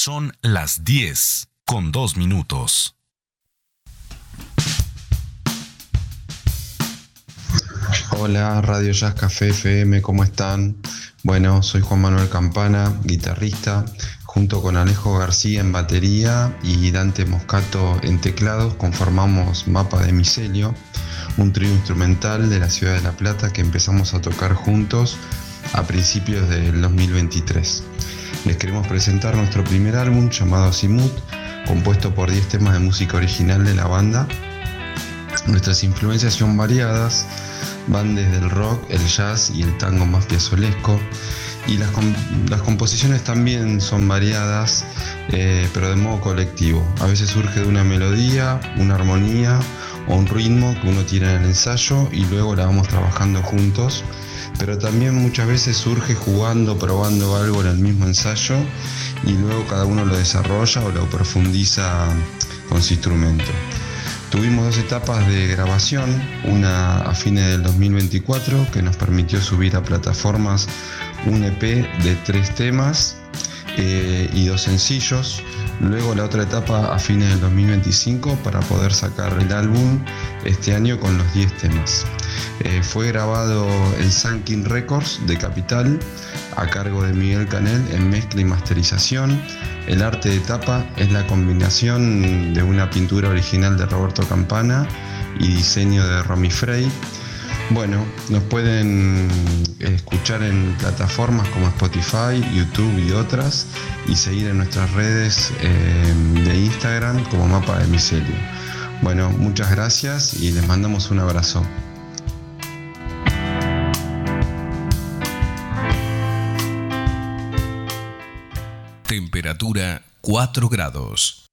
Son las 10:02. Hola, Radio Jazz Café FM, ¿cómo están? Bueno, soy Juan Manuel Campana, guitarrista, junto con Alejo García en batería y Dante Moscato en teclados, conformamos Mapa de Micelio, un trío instrumental de la ciudad de La Plata que empezamos a tocar juntos a principios del 2023. Les queremos presentar nuestro primer álbum llamado Azimut, compuesto por 10 temas de música original de la banda. Nuestras influencias son variadas, van desde el rock, el jazz y el tango más piazolesco, y las composiciones también son variadas, pero de modo colectivo. A veces surge de una melodía, una armonía o un ritmo que uno tira en el ensayo y luego la vamos trabajando juntos, pero también muchas veces surge jugando, probando algo en el mismo ensayo y luego cada uno lo desarrolla o lo profundiza con su instrumento. Tuvimos 2 etapas de grabación, una a fines del 2024 que nos permitió subir a plataformas un EP de 3 temas y 2 sencillos. Luego la otra etapa a fines del 2025 para poder sacar el álbum este año con los 10 temas. Fue grabado en Sunking Records de Capital a cargo de Miguel Canel en mezcla y masterización. El arte de tapa es la combinación de una pintura original de Roberto Campana y diseño de Romy Frey. Bueno, nos pueden escuchar en plataformas como Spotify, YouTube y otras, y seguir en nuestras redes de Instagram como Mapa de Micelio. Bueno, muchas gracias y les mandamos un abrazo. Temperatura 4 grados.